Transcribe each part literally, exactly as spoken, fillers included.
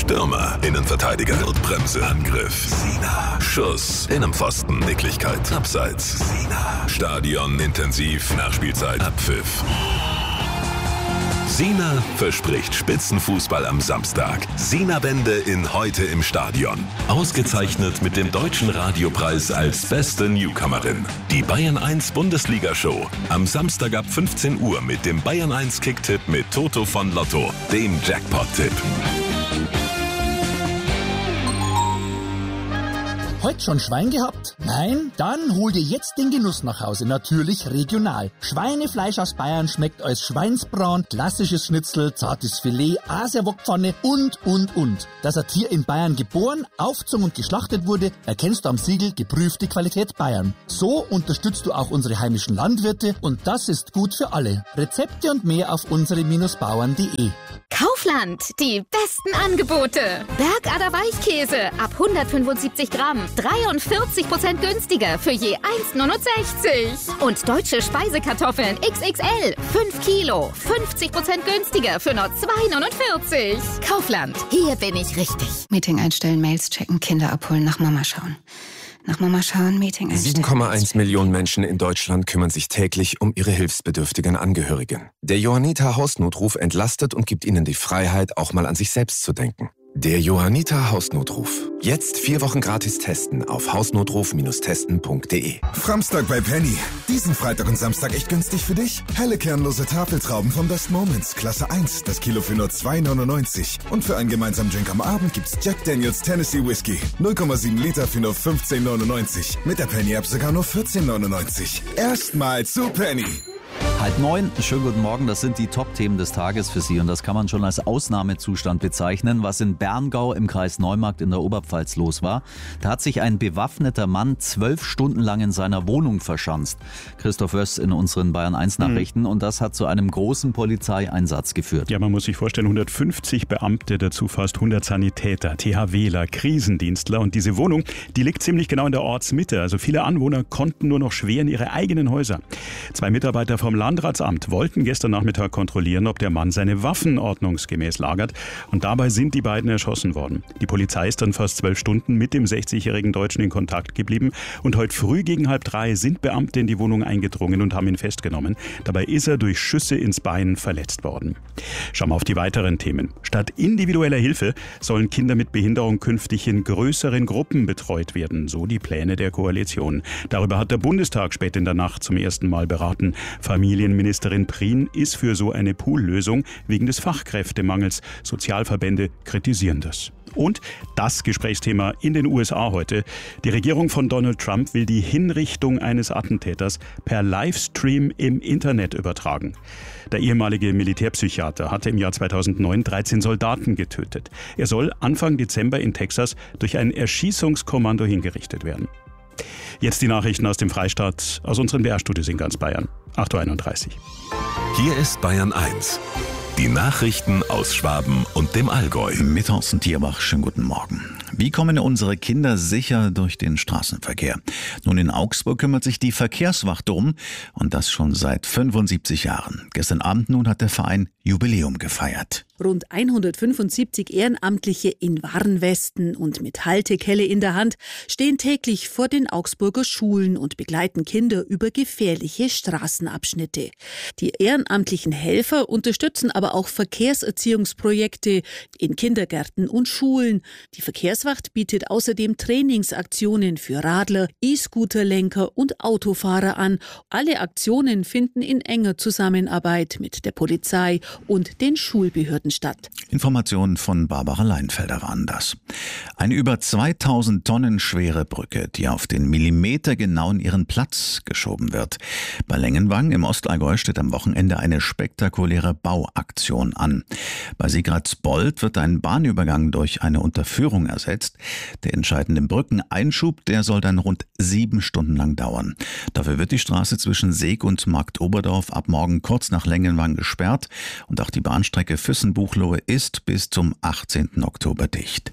Stürmer, Innenverteidiger, Notbremse, Angriff, Sina, Schuss, Innenpfosten, Nicklichkeit, Abseits, Sina, Stadion, intensiv, Nachspielzeit, Abpfiff. Sina verspricht Spitzenfußball am Samstag. Sina-Bände in Heute im Stadion. Ausgezeichnet mit dem Deutschen Radiopreis als beste Newcomerin. Die Bayern eins Bundesliga-Show. Am Samstag ab fünfzehn Uhr mit dem Bayern eins Kicktipp mit Toto von Lotto, dem Jackpot-Tipp. Heute schon Schwein gehabt? Nein? Dann hol dir jetzt den Genuss nach Hause. Natürlich regional. Schweinefleisch aus Bayern schmeckt als Schweinsbraten, klassisches Schnitzel, zartes Filet, Asiawokpfanne und, und, und. Dass ein Tier in Bayern geboren, aufgezogen und geschlachtet wurde, erkennst du am Siegel geprüfte Qualität Bayern. So unterstützt du auch unsere heimischen Landwirte und das ist gut für alle. Rezepte und mehr auf unsere Bauern punkt de. Kaufland, die besten Angebote. Bergader Weichkäse ab hundertfünfundsiebzig Gramm, dreiundvierzig Prozent günstiger für je eins Komma neunundsechzig. Und deutsche Speisekartoffeln X X L, fünf Kilo, fünfzig Prozent günstiger für nur zwei Komma neunundvierzig. Kaufland, hier bin ich richtig. Meeting einstellen, Mails checken, Kinder abholen, nach Mama schauen. Nach Mama schauen, Meeting einstellen. sieben Komma eins Millionen Menschen in Deutschland kümmern sich täglich um ihre hilfsbedürftigen Angehörigen. Der Johanniter Hausnotruf entlastet und gibt ihnen die Freiheit, auch mal an sich selbst zu denken. Der Johanniter Hausnotruf. Jetzt vier Wochen gratis testen auf hausnotruf Bindestrich testen Punkt de. Framstag bei Penny. Diesen Freitag und Samstag echt günstig für dich. Helle kernlose Tafeltrauben vom Best Moments. Klasse eins. Das Kilo für nur zwei Komma neunundneunzig. Und für einen gemeinsamen Drink am Abend gibt's Jack Daniels Tennessee Whiskey. null Komma sieben Liter für nur fünfzehn Komma neunundneunzig. Mit der Penny-App sogar nur vierzehn Komma neunundneunzig. Erstmal zu Penny. Halb neun, schönen guten Morgen, das sind die Top-Themen des Tages für Sie und das kann man schon als Ausnahmezustand bezeichnen, was in Berngau im Kreis Neumarkt in der Oberpfalz los war. Da hat sich ein bewaffneter Mann zwölf Stunden lang in seiner Wohnung verschanzt. Christoph Wöss in unseren Bayern eins Nachrichten, mhm. und das hat zu einem großen Polizeieinsatz geführt. Ja, man muss sich vorstellen, hundertfünfzig Beamte, dazu fast hundert Sanitäter, THWler, Krisendienstler und diese Wohnung, die liegt ziemlich genau in der Ortsmitte, also viele Anwohner konnten nur noch schwer in ihre eigenen Häuser. Zwei Mitarbeiter vom Landratsamt wollten gestern Nachmittag kontrollieren, ob der Mann seine Waffen ordnungsgemäß lagert. Und dabei sind die beiden erschossen worden. Die Polizei ist dann fast zwölf Stunden mit dem sechzigjährigen Deutschen in Kontakt geblieben. Und heute früh gegen halb drei sind Beamte in die Wohnung eingedrungen und haben ihn festgenommen. Dabei ist er durch Schüsse ins Bein verletzt worden. Schauen wir auf die weiteren Themen. Statt individueller Hilfe sollen Kinder mit Behinderung künftig in größeren Gruppen betreut werden. So die Pläne der Koalition. Darüber hat der Bundestag spät in der Nacht zum ersten Mal beraten. Familienministerin Prien ist für so eine Poollösung wegen des Fachkräftemangels. Sozialverbände kritisieren das. Und das Gesprächsthema in den U S A heute. Die Regierung von Donald Trump will die Hinrichtung eines Attentäters per Livestream im Internet übertragen. Der ehemalige Militärpsychiater hatte im Jahr zweitausendneun dreizehn Soldaten getötet. Er soll Anfang Dezember in Texas durch ein Erschießungskommando hingerichtet werden. Jetzt die Nachrichten aus dem Freistaat, aus unseren B R-Studios in ganz Bayern. acht Uhr einunddreißig. Hier ist Bayern eins. Die Nachrichten aus Schwaben und dem Allgäu. Mit Thorsten Tierbach, schönen guten Morgen. Wie kommen unsere Kinder sicher durch den Straßenverkehr? Nun, in Augsburg kümmert sich die Verkehrswacht drum und das schon seit fünfundsiebzig Jahren. Gestern Abend nun hat der Verein Jubiläum gefeiert. Rund hundertfünfundsiebzig Ehrenamtliche in Warnwesten und mit Haltekelle in der Hand stehen täglich vor den Augsburger Schulen und begleiten Kinder über gefährliche Straßenabschnitte. Die ehrenamtlichen Helfer unterstützen aber auch Verkehrserziehungsprojekte in Kindergärten und Schulen. Die Verkehrswacht bietet außerdem Trainingsaktionen für Radler, E-Scooterlenker und Autofahrer an. Alle Aktionen finden in enger Zusammenarbeit mit der Polizei und den Schulbehörden statt. Informationen von Barbara Leinfelder waren das. Eine über zweitausend Tonnen schwere Brücke, die auf den Millimeter genau in ihren Platz geschoben wird. Bei Lengenwang im Ostallgäu steht am Wochenende eine spektakuläre Bauaktion an. Bei Sigratz-Bold wird ein Bahnübergang durch eine Unterführung ersetzt. Der entscheidende Brückeneinschub, der soll dann rund sieben Stunden lang dauern. Dafür wird die Straße zwischen Seeg und Marktoberdorf ab morgen kurz nach Lengenwang gesperrt und auch die Bahnstrecke Füssen-Buchloe ist bis zum achtzehnten Oktober dicht.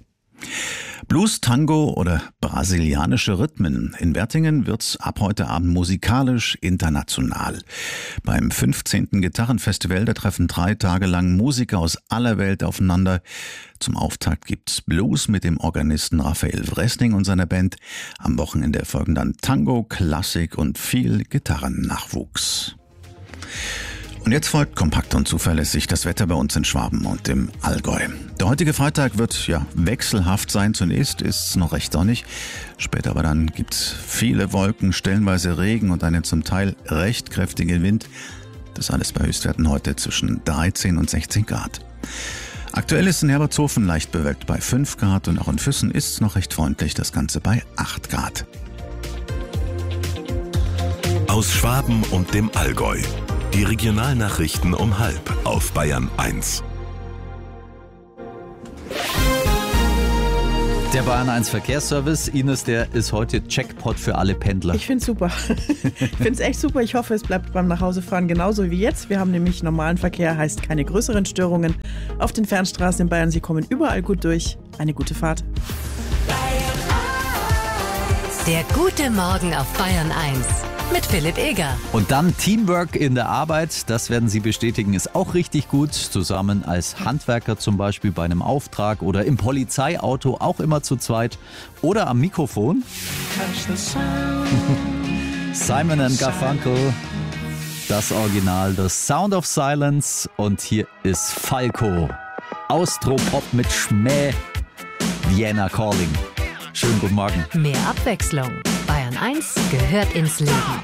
Blues, Tango oder brasilianische Rhythmen. In Wertingen wird's ab heute Abend musikalisch international. Beim fünfzehnten Gitarrenfestival, da treffen drei Tage lang Musiker aus aller Welt aufeinander. Zum Auftakt gibt's Blues mit dem Organisten Raphael Wrestling und seiner Band. Am Wochenende folgen dann Tango, Klassik und viel Gitarrennachwuchs. Und jetzt folgt kompakt und zuverlässig das Wetter bei uns in Schwaben und im Allgäu. Der heutige Freitag wird ja wechselhaft sein. Zunächst ist es noch recht sonnig, später aber dann gibt's viele Wolken, stellenweise Regen und einen zum Teil recht kräftigen Wind. Das alles bei Höchstwerten heute zwischen dreizehn und sechzehn Grad. Aktuell ist in Herbertshofen leicht bewölkt bei fünf Grad und auch in Füssen ist es noch recht freundlich, das Ganze bei acht Grad. Aus Schwaben und dem Allgäu. Die Regionalnachrichten um halb auf Bayern eins. Der Bayern eins Verkehrsservice, Ines, der ist heute Jackpot für alle Pendler. Ich finde es super. Ich finde es echt super. Ich hoffe, es bleibt beim Nachhausefahren genauso wie jetzt. Wir haben nämlich normalen Verkehr, heißt keine größeren Störungen auf den Fernstraßen in Bayern. Sie kommen überall gut durch. Eine gute Fahrt. Der gute Morgen auf Bayern eins. Mit Philipp Eger. Und dann Teamwork in der Arbeit, das werden Sie bestätigen, ist auch richtig gut. Zusammen als Handwerker zum Beispiel bei einem Auftrag oder im Polizeiauto auch immer zu zweit. Oder am Mikrofon. Simon and Garfunkel, das Original, das Sound of Silence. Und hier ist Falco. Austropop mit Schmäh. Vienna Calling. Schönen guten Morgen. Mehr Abwechslung. Bayern eins gehört ins Leben.